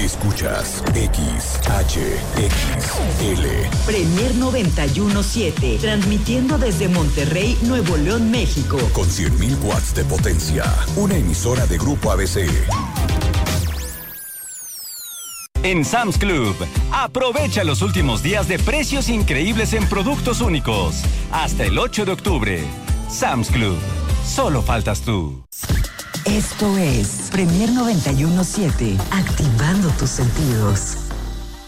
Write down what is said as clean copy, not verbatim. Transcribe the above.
Escuchas XHXL. Premier 91.7, transmitiendo desde Monterrey, Nuevo León, México. Con 100.000 watts de potencia. Una emisora de Grupo ABC. En Sam's Club, aprovecha los últimos días de precios increíbles en productos únicos. Hasta el 8 de octubre. Sam's Club. Solo faltas tú. Esto es Premier 91.7, activando tus sentidos.